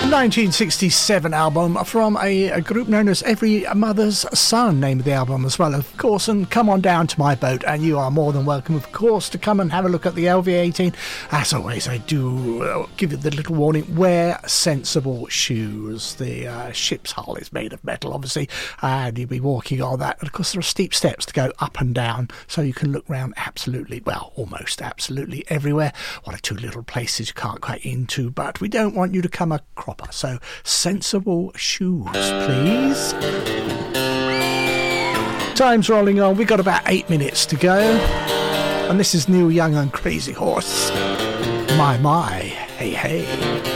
1967 album from a group known as Every Mother's Son, name of the album as well, of course. And Come On Down to My Boat, and you are more than welcome, of course, to come and have a look at the LV18. As always, I do give you the little warning: wear sensible shoes. The ship's hull is made of metal, obviously, and you'll be walking on that. And of course, there are steep steps to go up and down, so you can look round absolutely, well, almost absolutely everywhere. One or two little places you can't quite into, but we don't want you to come a cropper. So sensible shoes, please. Time's rolling on. We've got about 8 minutes to go. And this is Neil Young and Crazy Horse. My, hey, hey.